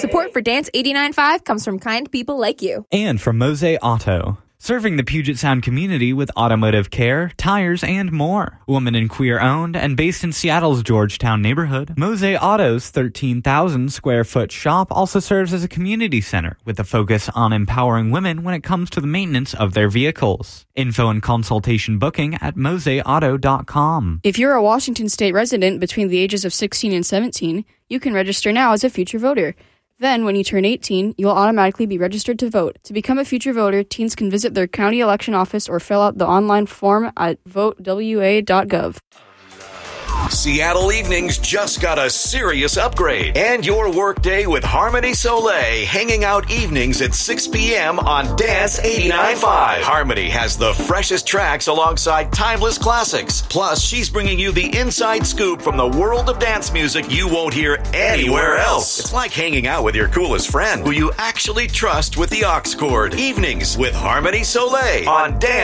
Support for Dance 89.5 comes from kind people like you. And from Mose Auto. Serving the Puget Sound community with automotive care, tires, and more. Woman and queer owned and based in Seattle's Georgetown neighborhood, Mose Auto's 13,000 square foot shop also serves as a community center with a focus on empowering women when it comes to the maintenance of their vehicles. Info and consultation booking at moseauto.com. If you're a Washington state resident between the ages of 16 and 17, you can register now as a future voter. Then, when you turn 18, you'll automatically be registered to vote. To become a future voter, teens can visit their county election office or fill out the online form at votewa.gov. Seattle Evenings just got a serious upgrade. And your workday with Harmony Soleil, hanging out evenings at 6 p.m. on Dance 89.5. Harmony has the freshest tracks alongside timeless classics. Plus, she's bringing you the inside scoop from the world of dance music you won't hear anywhere else. It's like hanging out with your coolest friend, who you actually trust with the aux cord. Evenings with Harmony Soleil on Dance